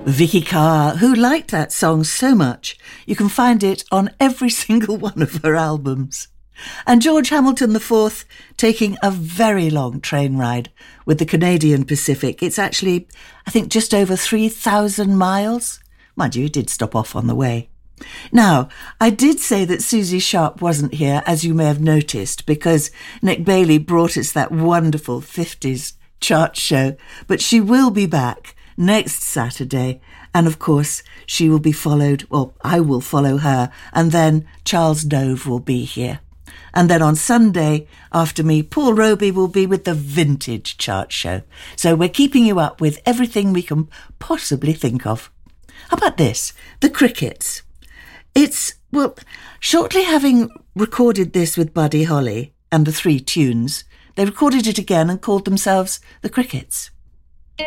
Vicky Carr, who liked that song so much, you can find it on every single one of her albums. And George Hamilton IV taking a very long train ride with the Canadian Pacific. It's actually, I think, just over 3,000 miles. Mind you, he did stop off on the way. Now, I did say that Susie Sharp wasn't here, as you may have noticed, because Nick Bailey brought us that wonderful 50s chart show, but she will be back next Saturday, and of course she will be followed, well, I will follow her, and then Charles Dove will be here. And then on Sunday, after me, Paul Roby will be with the Vintage Chart Show. So we're keeping you up with everything we can possibly think of. How about this? The Crickets. It's, well, shortly having recorded this with Buddy Holly and the 3 tunes, they recorded it again and called themselves the Crickets.